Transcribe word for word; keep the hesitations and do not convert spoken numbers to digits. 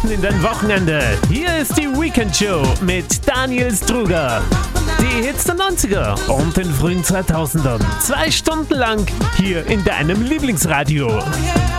mitten in dein Wochenende. Hier ist die Weekend Show mit Daniel Struger. Die Hits der neunziger und den frühen zweitausendern. Zwei Stunden lang hier in deinem Lieblingsradio.